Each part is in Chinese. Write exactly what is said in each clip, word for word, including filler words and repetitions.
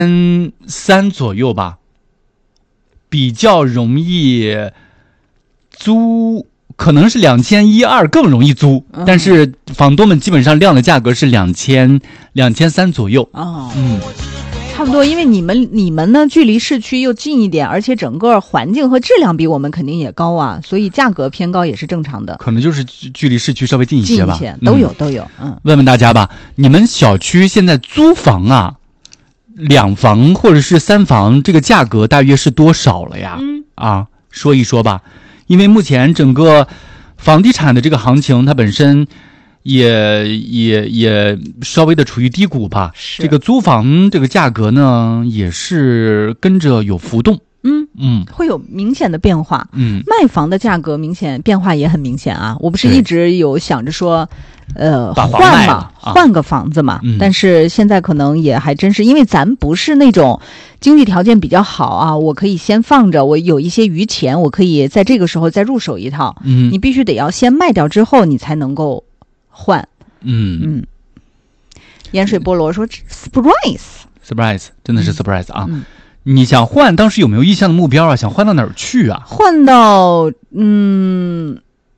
嗯，三左右吧，比较容易租，可能是两千一二更容易租，嗯、但是房东们基本上亮的价格是两千两千三左右。 哦，嗯。差不多，因为你们你们呢距离市区又近一点，而且整个环境和质量比我们肯定也高啊，所以价格偏高也是正常的。 可能就是距离市区稍微近一些吧， 近一些都有、嗯、都有。嗯， 问问大家吧，你们小区现在租房啊，两房或者是三房，这个价格大约是多少了呀？嗯啊，说一说吧，因为目前整个房地产的这个行情，它本身。也也也稍微的处于低谷吧，这个租房这个价格呢也是跟着有浮动， 嗯嗯，会有明显的变化， 嗯， 卖房的价格明显变化也很明显啊。我不是一直有想着说，呃，换嘛， 啊、 换个房子嘛、 嗯， 但是现在可能也还真是，因为咱不是那种经济条件比较好啊，我可以先放着，我有一些余钱，我可以在这个时候再入手一套， 嗯， 你必须得要先卖掉之后，你才能够。换， 嗯嗯，盐水菠萝说 surprise surprise 真的是 surprise 啊、 嗯！ 你想换，当时有没有意向的目标啊？想换到哪儿去啊？ 换到嗯，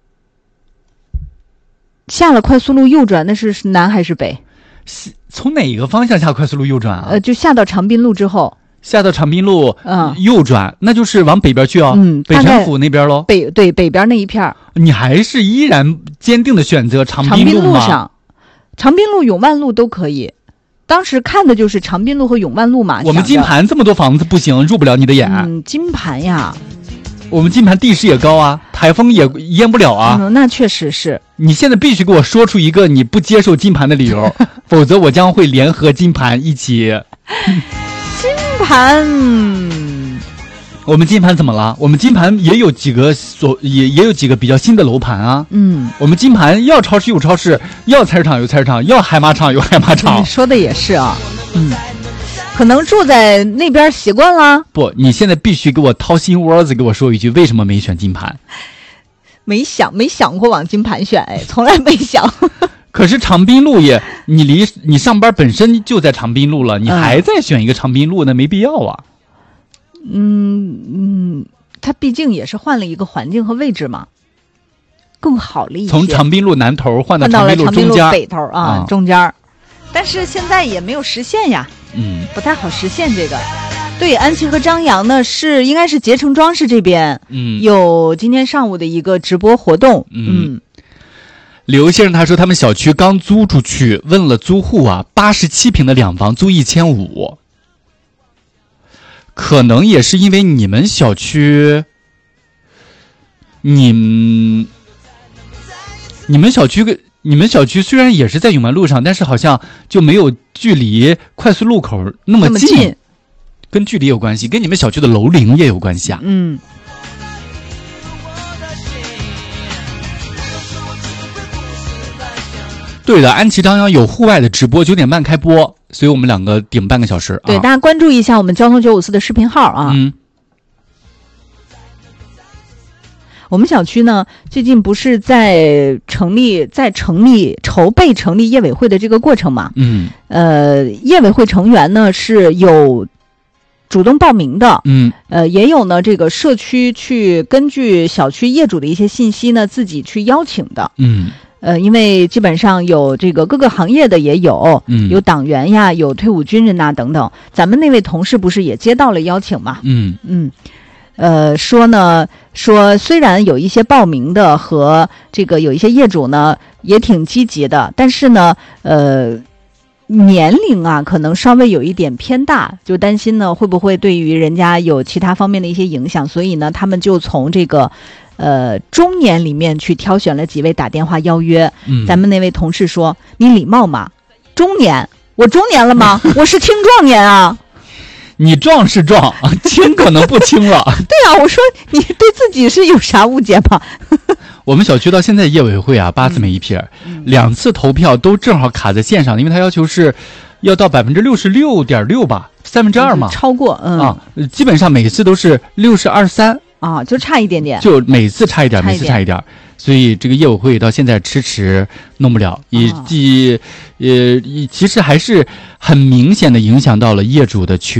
下了快速路右转，那是南还是北？ 从哪个方向下快速路右转啊？ 呃，就下到长滨路之后。 下到长滨路， 嗯， 右转，那就是往北边去哦， 嗯， 北城府那边喽。 北对北边那一片， 你还是依然坚定的选择长滨路吗？ 长滨路上，长滨路、永万路都可以。当时看的就是长滨路和永万路嘛。 我们金盘这么多房子不行，入不了你的眼。 嗯，金盘呀， 我们金盘地势也高啊，台风也淹不了啊。 嗯，那确实是。 你现在必须给我说出一个你不接受金盘的理由，否则我将会联合金盘一起。 金盘， 我们金盘怎么了？我们金盘也有几个所也也有几个比较新的楼盘啊。 嗯， 我们金盘要超市有超市，要菜市场有菜市场，要海马场有海马场。 你说的也是啊，嗯，可能住在那边习惯了。 不，你现在必须给我掏心窝子，给我说一句，为什么没选金盘？ 没想没想过往金盘选，哎，从来没想。 可是长滨路也，你离你上班本身就在长滨路了，你还再选一个长滨路，那没必要啊。 嗯嗯，它毕竟也是换了一个环境和位置嘛，更好了一些。 从长滨路南头换到长滨路中间， 北头啊，啊中间。但是现在也没有实现呀， 嗯， 不太好实现这个。对，安琪和张扬呢是应该是捷成装饰这边， 嗯， 有今天上午的一个直播活动，嗯。 嗯刘先生他说他们小区刚租出去，问了租户啊，八十七平的两房租一千五，可能也是因为你们小区，你们你们小区你们小区虽然也是在永万路上，但是好像就没有距离快速路口那么近， 那么近跟距离有关系，跟你们小区的楼龄也有关系啊。 嗯。 对的，安琪张扬有户外的直播，九点半开播，所以我们两个顶半个小时。 对， 啊、 大家关注一下我们交通九五四的视频号啊。 嗯。 我们小区呢，最近不是在成立、在成立、筹备成立业委会的这个过程嘛？ 嗯。 呃，业委会成员呢是有主动报名的， 嗯。 呃，也有呢这个社区去根据小区业主的一些信息呢，自己去邀请的。 嗯。 呃，因为基本上有这个各个行业的也有， 嗯， 有党员呀，有退伍军人呐等等。咱们那位同事不是也接到了邀请嘛？ 嗯嗯，呃，说呢，说虽然有一些报名的和这个有一些业主呢也挺积极的，但是呢，呃，年龄啊可能稍微有一点偏大，就担心呢会不会对于人家有其他方面的一些影响，所以呢，他们就从这个。呃，中年里面去挑选了几位打电话邀约。 嗯， 咱们那位同事说：“你礼貌吗？中年，我中年了吗？我是青壮年啊。” 你壮是壮，轻可能不轻了。 对啊，我说你对自己是有啥误解吗？ 我们小区到现在业委会啊，八字没一撇，嗯、两次投票都正好卡在线上，因为他要求是要到百分之六十六点六吧，三分之二嘛， 超过嗯啊，基本上每次都是六十二三。 啊，就差一点点， 就每次差一点，每次差一点，所以这个业委会到现在迟迟弄不了，以及、啊、呃，其实还是很明显的影响到了业主的权。